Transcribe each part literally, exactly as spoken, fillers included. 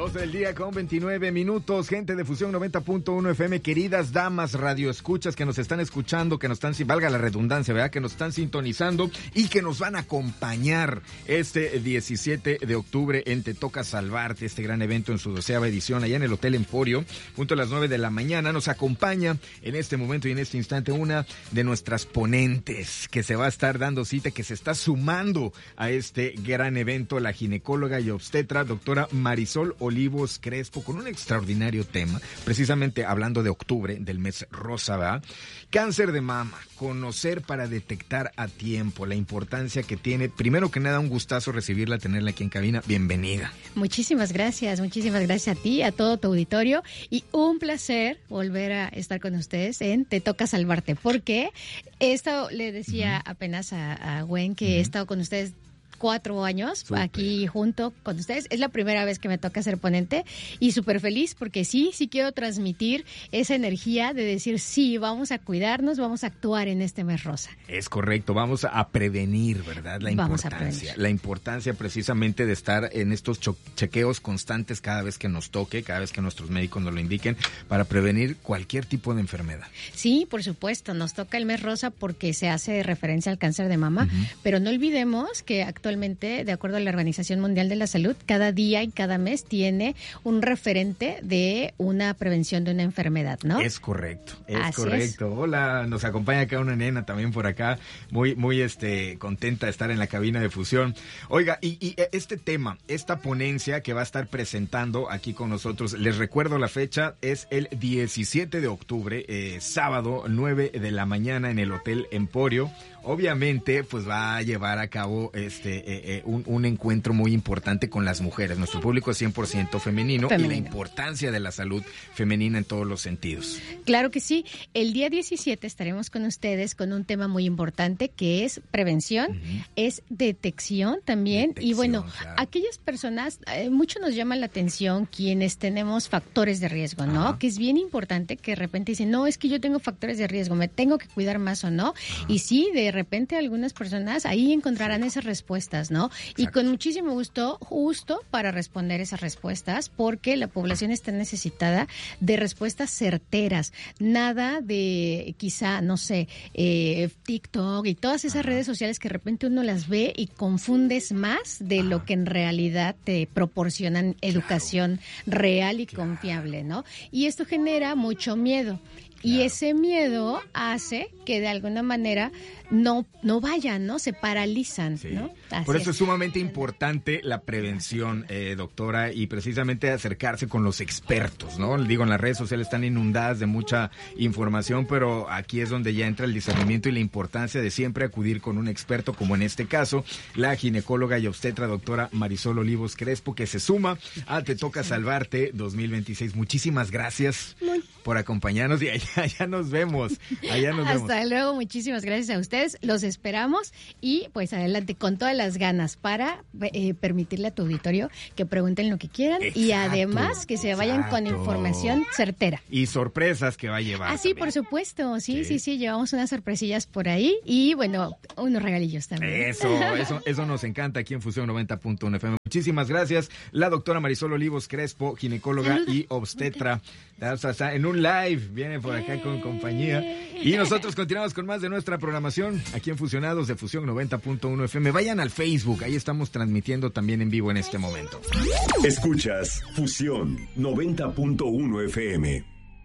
doce del día con veintinueve minutos, gente de Fusión noventa punto uno F M, queridas damas radioescuchas que nos están escuchando, que nos están, valga la redundancia, ¿verdad? Que nos están sintonizando y que nos van a acompañar este diecisiete de octubre en Te Toca Salvarte, este gran evento en su doceava edición allá en el Hotel Emporio, punto a las nueve de la mañana. Nos acompaña en este momento y en este instante una de nuestras ponentes que se va a estar dando cita, que se está sumando a este gran evento, la ginecóloga y obstetra, doctora Marisol Olivos Crespo, con un extraordinario tema, precisamente hablando de octubre, del mes rosa, ¿verdad? Cáncer de mama, conocer para detectar a tiempo, la importancia que tiene. Primero que nada, un gustazo recibirla, tenerla aquí en cabina. Bienvenida. Muchísimas gracias, muchísimas gracias a ti, a todo tu auditorio, y un placer volver a estar con ustedes en Te Toca Salvarte, porque he estado, le decía uh-huh. apenas a, a Gwen que uh-huh. he estado con ustedes cuatro años Super. aquí junto con ustedes. Es la primera vez que me toca ser ponente y súper feliz porque sí, sí quiero transmitir esa energía de decir sí, vamos a cuidarnos, vamos a actuar en este mes rosa. Es correcto, vamos a prevenir, ¿verdad? La vamos importancia, la importancia precisamente de estar en estos cho- chequeos constantes cada vez que nos toque, cada vez que nuestros médicos nos lo indiquen, para prevenir cualquier tipo de enfermedad. Sí, por supuesto, nos toca el mes rosa porque se hace referencia al cáncer de mama, uh-huh. pero no olvidemos que actualmente Actualmente, de acuerdo a la Organización Mundial de la Salud, cada día y cada mes tiene un referente de una prevención de una enfermedad, ¿no? Es correcto, es Así correcto. Es. Hola, nos acompaña acá una nena también por acá, muy, muy este, contenta de estar en la cabina de Fusión. Oiga, y, y este tema, esta ponencia que va a estar presentando aquí con nosotros, les recuerdo la fecha, es el diecisiete de octubre, eh, sábado, nueve de la mañana en el Hotel Emporio. Obviamente, pues va a llevar a cabo este eh, eh, un, un encuentro muy importante con las mujeres. Nuestro público es cien por ciento femenino, femenino y la importancia de la salud femenina en todos los sentidos. Claro que sí. El día diecisiete estaremos con ustedes con un tema muy importante que es prevención, uh-huh. es detección también. Detección, y bueno, claro. aquellas personas, eh, mucho nos llama la atención quienes tenemos factores de riesgo, ¿no? Ajá. Que es bien importante que de repente dicen, no, es que yo tengo factores de riesgo, me tengo que cuidar más o no. Ajá. Y sí, de De repente algunas personas ahí encontrarán esas respuestas, ¿no? Exacto. Y con muchísimo gusto, justo para responder esas respuestas, porque la población está necesitada de respuestas certeras, nada de quizá, no sé, eh, TikTok y todas esas Ajá. redes sociales que de repente uno las ve y confundes más de Ajá. lo que en realidad te proporcionan educación claro. real y claro. confiable, ¿no? Y esto genera mucho miedo. Y claro. ese miedo hace que de alguna manera no, no vayan, ¿no? Se paralizan, sí. ¿no? Así Por eso es. es sumamente importante la prevención, eh, doctora, y precisamente acercarse con los expertos, ¿no? Digo, en las redes sociales están inundadas de mucha información, pero aquí es donde ya entra el discernimiento y la importancia de siempre acudir con un experto, como en este caso, la ginecóloga y obstetra doctora Marisol Olivos Crespo, que se suma a Te Toca Salvarte dos mil veintiséis. Muchísimas gracias Muy. por acompañarnos y allá, allá nos vemos. Allá nos Hasta vemos. Hasta luego, muchísimas gracias a ustedes. Los esperamos y pues adelante con todas las ganas para eh, permitirle a tu auditorio que pregunten lo que quieran. Exacto, y además que se vayan exacto. con información certera. Y sorpresas que va a llevar. Así, por supuesto. Sí, sí, sí, sí, llevamos unas sorpresillas por ahí y bueno, unos regalillos también. Eso, eso, eso nos encanta aquí en Fusión noventa punto uno F M. Muchísimas gracias. La doctora Marisol Olivos Crespo, ginecóloga Saluda. y obstetra. Está en un live, viene por acá con compañía. Y nosotros continuamos con más de nuestra programación aquí en Fusionados de Fusión noventa punto uno F M. Vayan al Facebook, ahí estamos transmitiendo también en vivo en este momento. Escuchas Fusión noventa punto uno F M.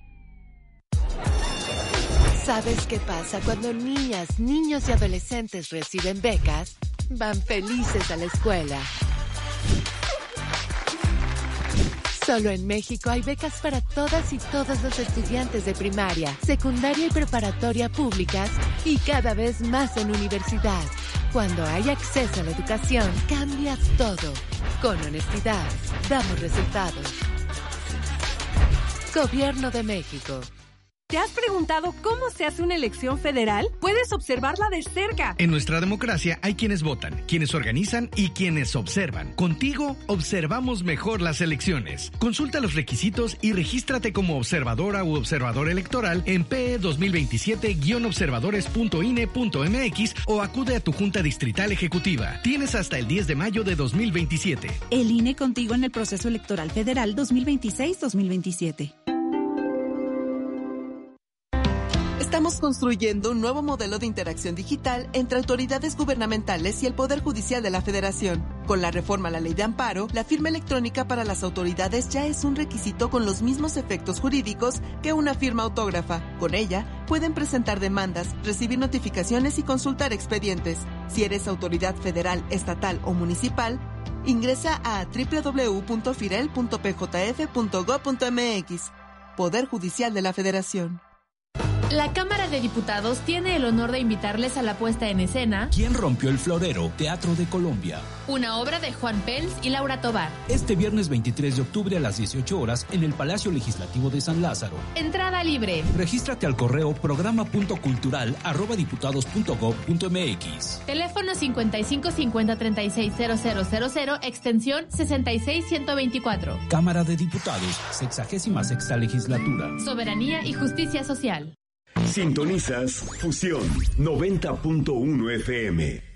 ¿Sabes qué pasa cuando niñas, niños y adolescentes reciben becas? Van felices a la escuela. Solo en México hay becas para todas y todos los estudiantes de primaria, secundaria y preparatoria públicas y cada vez más en universidad. Cuando hay acceso a la educación, cambia todo. Con honestidad, damos resultados. Gobierno de México. ¿Te has preguntado cómo se hace una elección federal? Puedes observarla de cerca. En nuestra democracia hay quienes votan, quienes organizan y quienes observan. Contigo observamos mejor las elecciones. Consulta los requisitos y regístrate como observadora u observador electoral en P E dos mil veintisiete guion observadores punto I N E punto M X o acude a tu Junta Distrital Ejecutiva. Tienes hasta el diez de mayo de dos mil veintisiete. El I N E contigo en el proceso electoral federal dos mil veintiséis dos mil veintisiete. Estamos construyendo un nuevo modelo de interacción digital entre autoridades gubernamentales y el Poder Judicial de la Federación. Con la reforma a la Ley de Amparo, la firma electrónica para las autoridades ya es un requisito con los mismos efectos jurídicos que una firma autógrafa. Con ella, pueden presentar demandas, recibir notificaciones y consultar expedientes. Si eres autoridad federal, estatal o municipal, ingresa a doble u doble u doble u punto firel punto p j f punto gob punto m x. Poder Judicial de la Federación. La Cámara de Diputados tiene el honor de invitarles a la puesta en escena ¿Quién rompió el florero? Teatro de Colombia. Una obra de Juan Pels y Laura Tobar. Este viernes veintitrés de octubre a las dieciocho horas en el Palacio Legislativo de San Lázaro. Entrada libre. Regístrate al correo programa punto cultural arroba diputados punto gob punto m x. Teléfono cincuenta y cinco cincuenta treinta y seis cero cero cero cero, extensión sesenta y seis ciento veinticuatro. Cámara de Diputados, sexagésima sexta legislatura. Soberanía y justicia social. Sintonizas Fusión noventa punto uno F M.